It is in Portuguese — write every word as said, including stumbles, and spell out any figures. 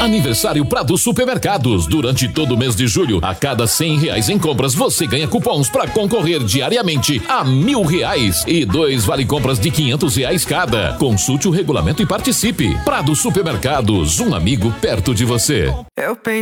Aniversário Prado Supermercados. Durante todo o mês de julho, a cada cem reais em compras, você ganha cupons para concorrer diariamente a mil reais e dois vale compras de quinhentos reais cada. Consulte o regulamento e participe. Prado Supermercados, um amigo perto de você. Eu